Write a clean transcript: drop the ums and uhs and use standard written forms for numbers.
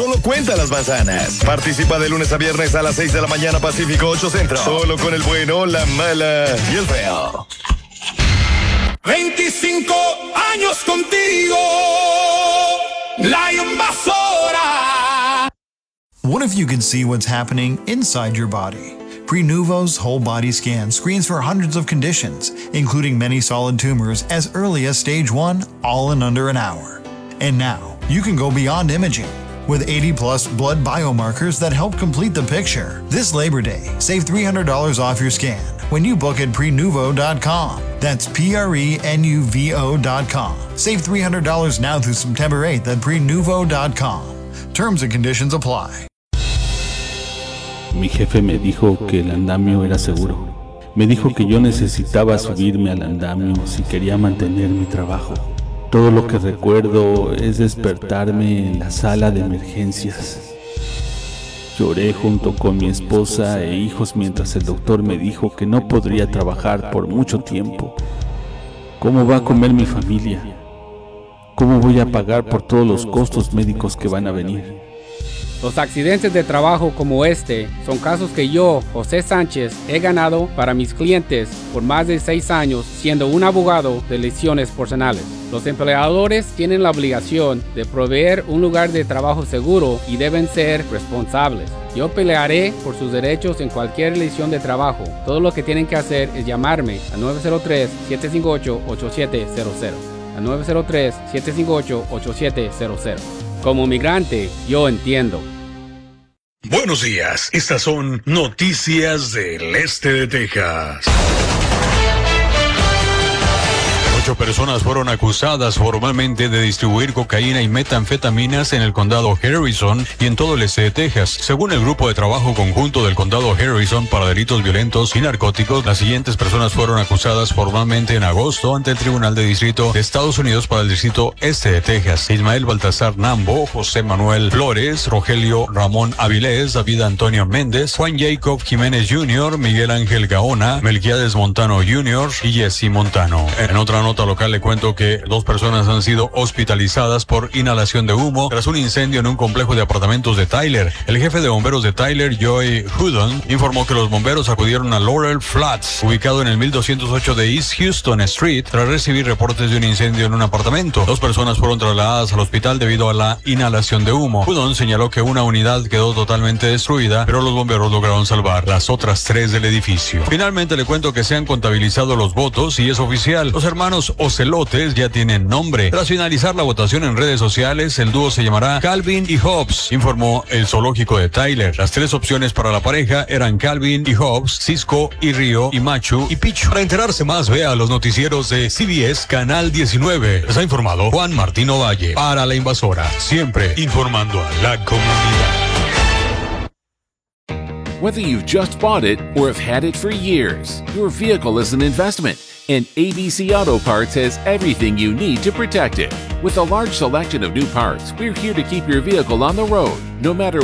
Solo cuenta las manzanas. Participa de lunes a viernes a las 6 de la mañana Pacífico 8 Centro. Solo con el bueno, la mala y el feo. 25 años contigo, la invasora. What if you could see what's happening inside your body? Prenuvo's whole body scan screens for hundreds of conditions, including many solid tumors as early as stage 1, all in under an hour. And now, you can go beyond imaging. With 80-plus blood biomarkers that help complete the picture. This Labor Day, save $300 off your scan when you book at Prenuvo.com. That's Prenuvo.com. Save $300 now through September 8th at Prenuvo.com. Terms and conditions apply. Mi jefe me dijo que el andamio era seguro. Me dijo que yo necesitaba subirme al andamio si quería mantener mi trabajo. Todo lo que recuerdo es despertarme en la sala de emergencias. Lloré junto con mi esposa e hijos mientras el doctor me dijo que no podría trabajar por mucho tiempo. ¿Cómo va a comer mi familia? ¿Cómo voy a pagar por todos los costos médicos que van a venir? Los accidentes de trabajo como este son casos que yo, José Sánchez, he ganado para mis clientes por más de 6 años siendo un abogado de lesiones personales. Los empleadores tienen la obligación de proveer un lugar de trabajo seguro y deben ser responsables. Yo pelearé por sus derechos en cualquier lesión de trabajo. Todo lo que tienen que hacer es llamarme al 903-758-8700. Al 903-758-8700. Como migrante, yo entiendo. Buenos días, estas son noticias del este de Texas. 8 personas fueron acusadas formalmente de distribuir cocaína y metanfetaminas en el condado Harrison y en todo el este de Texas. Según el grupo de trabajo conjunto del condado Harrison para delitos violentos y narcóticos, las siguientes personas fueron acusadas formalmente en agosto ante el Tribunal de Distrito de Estados Unidos para el Distrito Este de Texas. Ismael Baltasar Nambo, José Manuel Flores, Rogelio Ramón Avilés, David Antonio Méndez, Juan Jacob Jiménez Jr., Miguel Ángel Gaona, Melquiades Montano Jr. y Jesse Montano. En otra nota local le cuento que 2 personas han sido hospitalizadas por inhalación de humo tras un incendio en un complejo de apartamentos de Tyler. El jefe de bomberos de Tyler, Joey Hudon, informó que los bomberos acudieron a Laurel Flats, ubicado en el 1208 de East Houston Street, tras recibir reportes de un incendio en un apartamento. 2 personas fueron trasladadas al hospital debido a la inhalación de humo. Hudon señaló que una unidad quedó totalmente destruida, pero los bomberos lograron salvar las otras 3 del edificio. Finalmente le cuento que se han contabilizado los votos y es oficial. Los hermanos Ocelotes ya tienen nombre. Tras finalizar la votación en redes sociales, el dúo se llamará Calvin y Hobbes, informó el zoológico de Tyler. Las 3 opciones para la pareja eran Calvin y Hobbes, Cisco y Río y Machu y Pichu. Para enterarse más, vea los noticieros de CBS Canal 19. Les ha informado Juan Martín Ovalle para La Invasora, siempre informando a la comunidad. Whether you've just bought it or have had it for years, your vehicle is an investment, and ABC Auto Parts has everything you need to protect it. With a large selection of new parts, we're here to keep your vehicle on the road, no matter